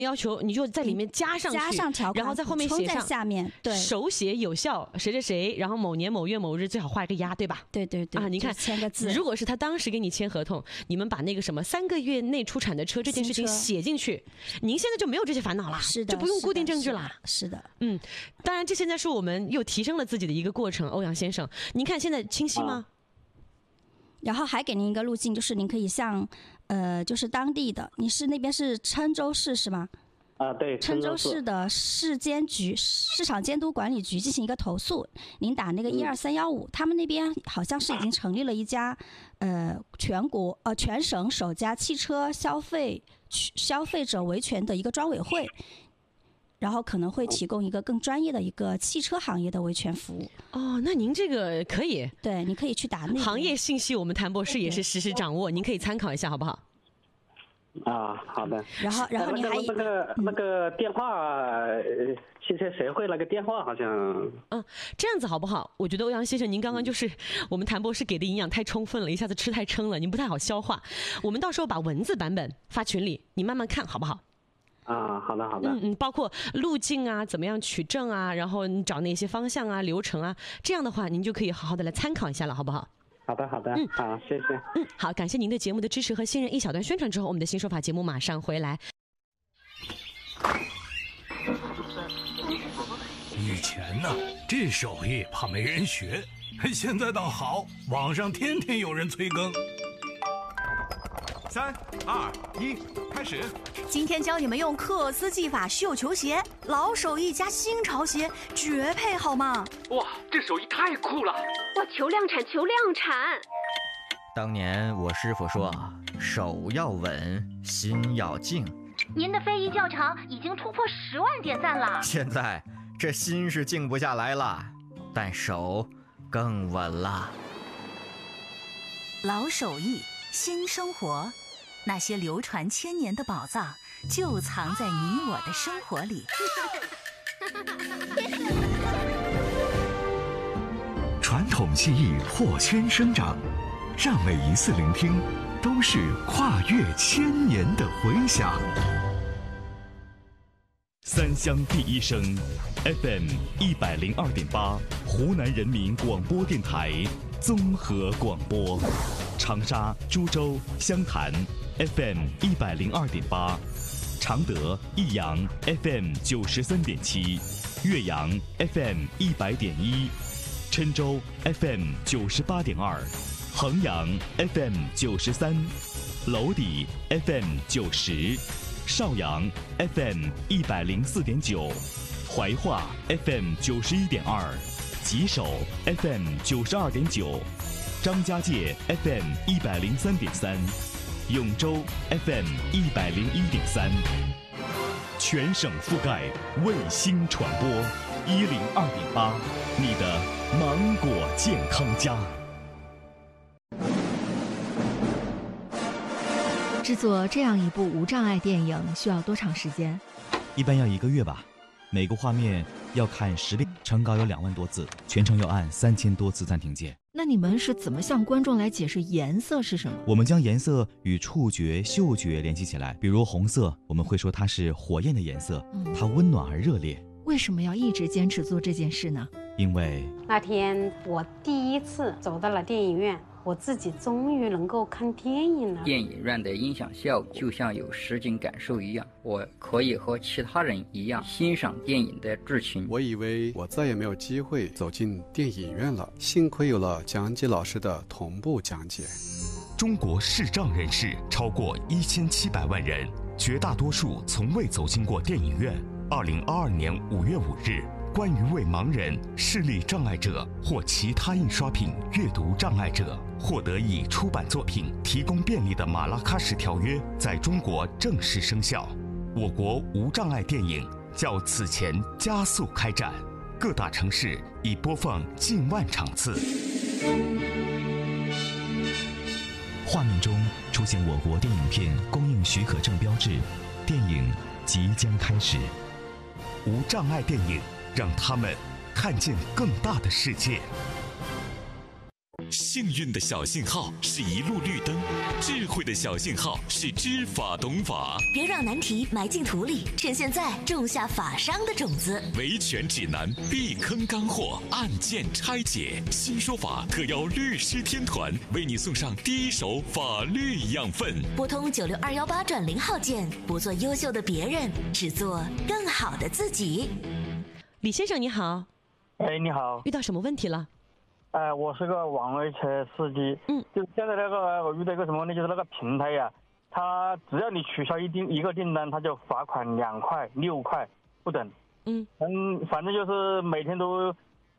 要求你就在里面加上条款， 然后在后面写上下面，对， 手写有效谁谁谁，然后某年某月某日最好画一个押，对吧？ 对对对啊，你看签个字。 如果是他当时给你签合同，你们把那个什么3个月内出产的车这件事情写进去，您现在就没有这些烦恼了， 是的， 就不用固定证据了。 是的， 当然这现在是我们又提升了自己的一个过程。欧阳先生，您看现在清晰吗？ 然后还给您一个路径，就是您可以向就是当地的，你是那边是郴州市是吗？ 对， 郴州市的市监局市场监督管理局进行一个投诉，您打那个12315，他们那边好像是已经成立了一家全省首家汽车消费者维权的一个专委会，然后可能会提供一个更专业的一个汽车行业的维权服务。 哦，那您这个可以， 对，你可以去打那个行业信息，我们谭博士也是实时掌握，您可以参考一下，好不好？ 好的。 然后你还那个电话，汽车协会那个电话好像。 这样子好不好？我觉得欧阳先生，您刚刚就是我们谭博士给的营养太充分了，一下子吃太撑了，您不太好消化。我们到时候把文字版本发群里，你慢慢看好不好？ 好的好的。 包括路径啊，怎么样取证啊，然后你找哪些方向啊、流程啊，这样的话您就可以好好的来参考一下了，好不好？ 好的好的，好，谢谢。 好，感谢您对节目的支持和信任。一小段宣传之后，我们的新说法节目马上回来。 以前呢，这手艺怕没人学，现在倒好，网上天天有人催更。 3、2、1，开始。 今天教你们用克斯技法绣球鞋，老手艺加新潮鞋，绝配好吗？ 哇，这手艺太酷了！ 哇，求量产，求量产！ 当年我师傅说，手要稳，心要静。 您的非遗教场已经突破10万点赞了。 现在这心是静不下来了，但手更稳了。 老手艺，新生活，那些流传1000年的宝藏，就藏在你我的生活里。 传统技艺破圈生长，让每一次聆听都是跨越1000年的回响。 三乡第一声 FM 102.8，湖南人民广播电台综合广播。长沙、株洲、湘潭 FM 102.8，常德、益阳 FM 93.7，岳阳 FM 100.1，郴州 FM 98.2，衡阳 FM 93，娄底 FM 90，邵阳 FM 104.9，怀化 FM 91.2，吉首 FM 92.9。张家界 FM 103.3，永州 FM 101.3，全省覆盖卫星传播102.8，你的芒果健康家。 制作这样一部无障碍电影需要多长时间？ 一般要1个月吧。每个画面要看10遍，成稿有2万多字，全程要按3000多次暂停键。 那你们是怎么向观众来解释颜色是什么？ 我们将颜色与触觉、嗅觉联系起来。比如红色，我们会说它是火焰的颜色，它温暖而热烈。 为什么要一直坚持做这件事呢？ 因为那天我第一次走到了电影院，我自己终于能够看电影了。 电影院的音响效果就像有实景感受一样，我可以和其他人一样欣赏电影的剧情。 我以为我再也没有机会走进电影院了，幸亏有了讲解老师的同步讲解。 中国视障人士超过1700万人，绝大多数从未走进过电影院。2022年5月5日，关于为盲人、视力障碍者或其他印刷品阅读障碍者获得以出版作品提供便利的马拉喀什条约在中国正式生效。我国无障碍电影较此前加速开展，各大城市已播放近万场次。画面中出现我国电影片供应许可证标志，电影即将开始。无障碍电影，让他们看见更大的世界。 幸运的小信号是一路绿灯，智慧的小信号是知法懂法。 别让难题埋进土里，趁现在种下法商的种子。 维权指南，避坑干货，案件拆解。新说法特邀律师天团为你送上第一手法律养分。 拨通96218+0号键，不做优秀的别人，只做更好的自己。 李先生你好。 你好。 遇到什么问题了？ 我是个网约车司机。就现在那个我遇到一个什么问题，就是那个平台呀，他只要你取消一个订单，他就罚款2块、6块不等。反正就是每天都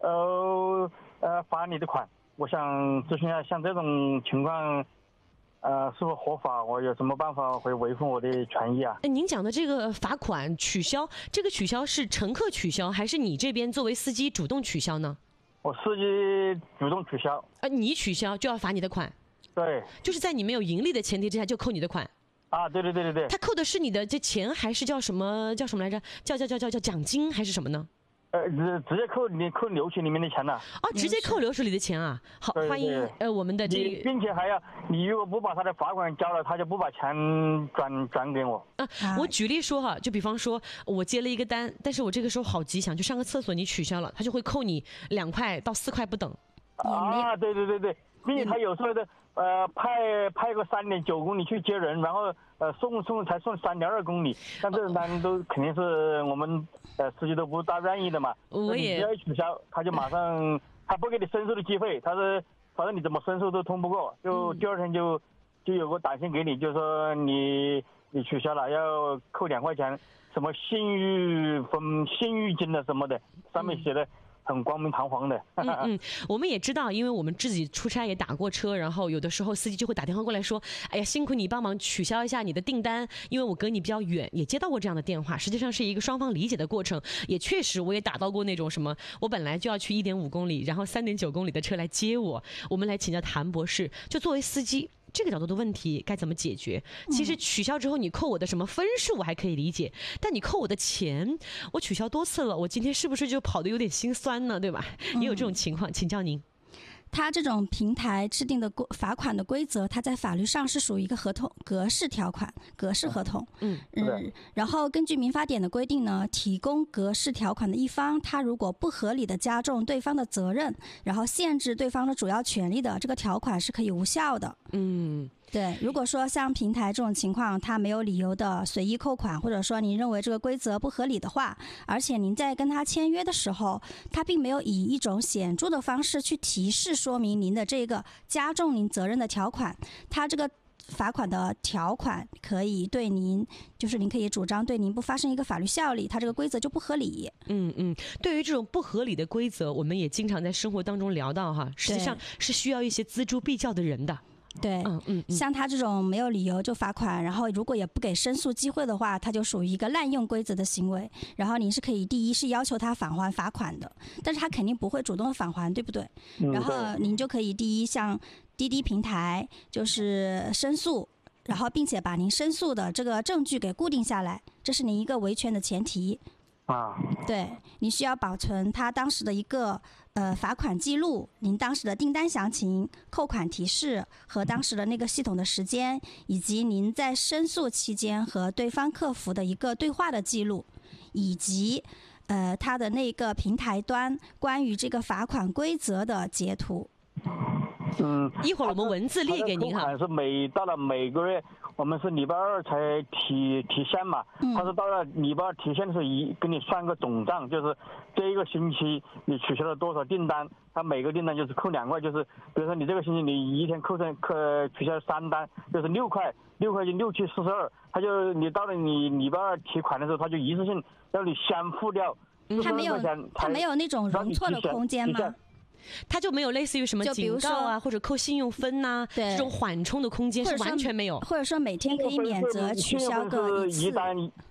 罚你的款。我想咨询一下，像这种情况是否合法？我有什么办法会维护我的权益啊？ 您讲的这个罚款取消，这个取消是乘客取消，还是你这边作为司机主动取消呢？ 我司机主动取消。 你取消就要罚你的款？ 对， 就是在你没有盈利的前提之下就扣你的款。 对。他扣的是你的这钱，还是叫什么来着？叫奖金还是什么呢？ 直接扣流水里面的钱了。 直接扣流水里的钱啊！好，欢迎我们的这个， 并且还要你如果不把他的罚款交了，他就不把钱转给我。 我举例说哈，就比方说我接了一个单，但是我这个时候好急，想去上个厕所，你取消了，他就会扣你2块到4块不等。 对，并且他有时候的派个3.9公里去接人，然后送才送3.2公里，但这种单都肯定是我们司机都不大愿意的嘛。你只要取消，他就马上他不给你申诉的机会，他是反正你怎么申诉都通不过，就第二天就有个短信给你，就说你取消了要扣2块钱，什么信誉金的什么的，上面写的很光明堂皇的。 我们也知道，因为我们自己出差也打过车，然后有的时候司机就会打电话过来说，哎呀，辛苦你帮忙取消一下你的订单，因为我隔你比较远，也接到过这样的电话。实际上是一个双方理解的过程，也确实我也打到过那种什么，我本来就要去1.5公里，然后3.9公里的车来接我。我们来请教谭博士，就作为司机，这个角度的问题该怎么解决？其实取消之后你扣我的什么分数我还可以理解，但你扣我的钱，我取消多次了，我今天是不是就跑得有点心酸呢？对吧？也有这种情况，请教您。 它这种平台制定的罚款的规则，它在法律上是属于一个合同格式条款、格式合同。然后根据民法典的规定呢，提供格式条款的一方，他如果不合理的加重对方的责任，然后限制对方的主要权利的，这个条款是可以无效的。对，如果说像平台这种情况，他没有理由的随意扣款，或者说您认为这个规则不合理的话，而且您在跟他签约的时候，他并没有以一种显著的方式去提示说明您的这个加重您责任的条款，他这个罚款的条款可以对您，就是您可以主张对您不发生一个法律效力，它这个规则就不合理。 对于这种不合理的规则，我们也经常在生活当中聊到哈，实际上是需要一些锱铢必较的人的。 对，像他这种没有理由就罚款，然后如果也不给申诉机会的话，他就属于一个滥用规则的行为。然后您是可以第一是要求他返还罚款的，但是他肯定不会主动返还，对不对？然后您就可以第一向滴滴平台就是申诉，然后并且把您申诉的这个证据给固定下来，这是您一个维权的前提。对，你需要保存他当时的一个罚款记录，您当时的订单详情、扣款提示和当时的那个系统的时间，以及您在申诉期间和对方客服的一个对话的记录，以及他的那个平台端关于这个罚款规则的截图。 一会儿我们文字列给您哈。 是到了每个月我们是礼拜2才提现嘛，他是到了礼拜2提现的时候给你算个总账，就是这一个星期你取消了多少订单，他每个订单就是扣2块，就是比如说你这个星期你一天取消3单，就是6块就6去42，他就你到了你礼拜2提款的时候，他就一次性让你先付掉。 他没有那种容错的空间吗？ 他就没有类似于什么警告啊，或者扣信用分呐，这种缓冲的空间是完全没有。 或者说每天可以免责取消个1次。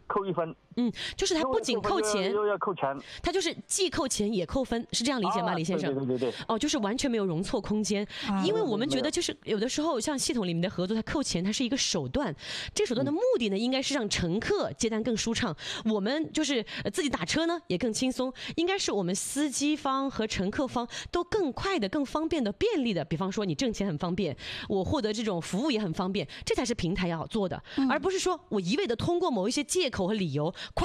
扣1分。 就是他不仅扣钱， 又要扣钱， 他就是既扣钱也扣分，是这样理解吗，李先生？ 对。 就是完全没有容错空间，因为我们觉得就是有的时候像系统里面的合作，它扣钱它是一个手段，这手段的目的呢，应该是让乘客接单更舒畅，我们就是自己打车呢也更轻松，应该是我们司机方和乘客方都更快的、更方便的、便利的。比方说你挣钱很方便，我获得这种服务也很方便，这才是平台要做的，而不是说我一味的通过某一些借口和理由